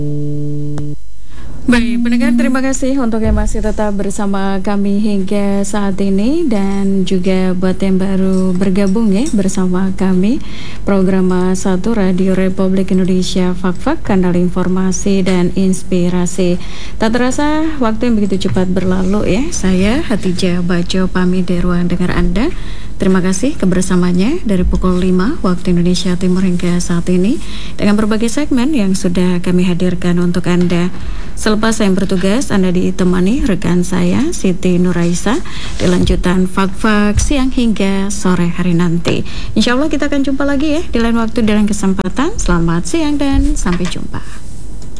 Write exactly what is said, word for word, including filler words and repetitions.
Baik, pendengar, terima kasih untuk yang masih tetap bersama kami hingga saat ini, dan juga buat yang baru bergabung ya bersama kami, program satu Radio Republik Indonesia Fak-Fak, kanal informasi dan inspirasi. Tak terasa waktu yang begitu cepat berlalu ya. Saya Hatijah Bajo pamit dari ruang dengar Anda. Terima kasih kebersamaannya dari pukul lima waktu Indonesia Timur hingga saat ini dengan berbagai segmen yang sudah kami hadirkan untuk Anda. Selepas saya bertugas, Anda ditemani rekan saya Siti Nuraisa di lanjutan Fak-Fak siang hingga sore hari nanti. Insya Allah kita akan jumpa lagi ya di lain waktu, di lain kesempatan. Selamat siang dan sampai jumpa.